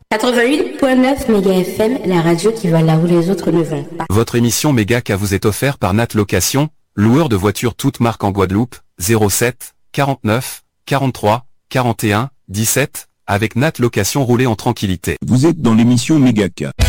88.9 Méga FM, la radio qui va là où les autres ne vont pas. Votre émission Mégaca vous est offerte par Nat Location, loueur de voitures toutes marques en Guadeloupe, 07 49 43 41 17, avec Nat Location, roulez en tranquillité. Vous êtes dans l'émission Mégaca.